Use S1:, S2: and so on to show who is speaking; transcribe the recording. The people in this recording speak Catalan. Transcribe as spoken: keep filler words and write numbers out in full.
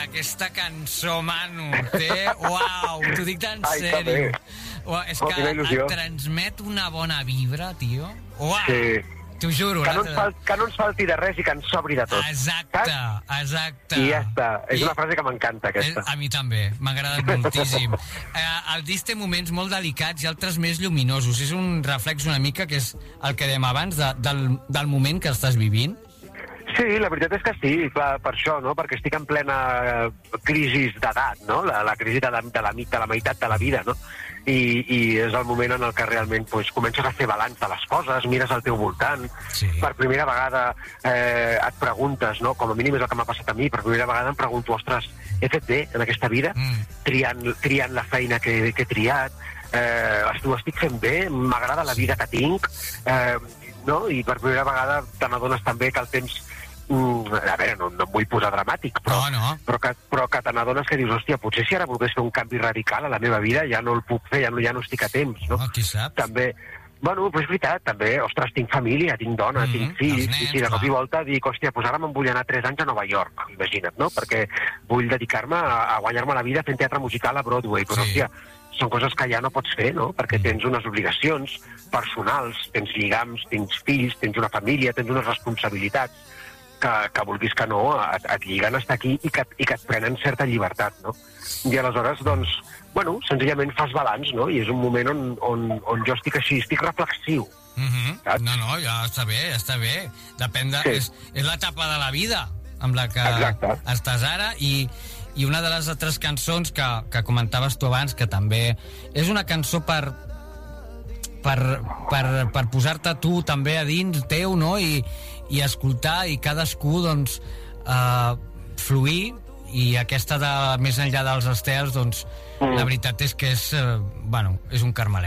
S1: aquesta cançó, Manu, té... Uau, t'ho dic tan
S2: Ai,
S1: sèrio. Uau, és
S2: oh,
S1: que et transmet una bona vibra, tio. Uau, sí. T'ho juro.
S2: Que no, ens falti, que no ens falti de res i que ens sobri de tot.
S1: Exacte, saps? Exacte.
S2: I ja està. És
S1: I,
S2: una frase que m'encanta, aquesta.
S1: A mi també, m'ha agradat moltíssim. eh, el disc té moments molt delicats i altres més lluminosos. És un reflex una mica, que és el que dèiem abans, de, del, del moment que estàs vivint.
S2: Sí, la veritat és que sí, per, per això, no? Perquè estic en plena crisi d'edat, no? La, la crisi de la, de, la, de la meitat de la vida, no? I, i és el moment en el que realment pues, comences a fer balanç de les coses, mires al teu voltant, sí. Per primera vegada eh, et preguntes, no? Com a mínim és el que m'ha passat a mi, per primera vegada em pregunto, ostres, he fet bé en aquesta vida, mm. triant, triant la feina que, que he triat, eh, ho estic fent bé, m'agrada la vida que tinc, eh, no? I per primera vegada te n'adones també que el temps... Mm, a veure, no, no em vull posar dramàtic, però,
S1: no, no.
S2: però que, però que te n'adones que dius, hòstia, potser si ara volgués fer un canvi radical a la meva vida ja no el puc fer, ja no, ja no estic a temps, no?
S1: Oh, qui saps?
S2: També, bueno, però és veritat, també, ostres, tinc família, tinc dona, mm-hmm, tinc fills, nens, i si de cop i volta dic, hòstia, doncs ara me'n vull anar tres anys a Nova York, imagina't, no? Perquè vull dedicar-me a, a guanyar-me la vida fent teatre musical a Broadway, però, sí. Hòstia, són coses que ja no pots fer, no? Perquè tens unes obligacions personals, tens lligams, tens fills, tens una família, tens unes responsabilitats, que, que vulguis que no, et, et lliguen a estar aquí i que, i que et prenen certa llibertat, no? I aleshores, doncs, bueno, senzillament fas balanç, no? I és un moment on, on, on jo estic així, estic reflexiu.
S1: Mm-hmm. No, no, ja està bé, ja està bé. Depèn de... Sí. És, és l'etapa de la vida amb la que Exacte. Estàs ara i, i una de les altres cançons que, que comentaves tu abans, que també és una cançó per... per, per, per posar-te tu també a dins teu, no? I, i escoltar i cadascú doncs eh, fluir, i aquesta de més enllà dels estels doncs mm. la veritat és que és, eh, bueno, és un carmelet.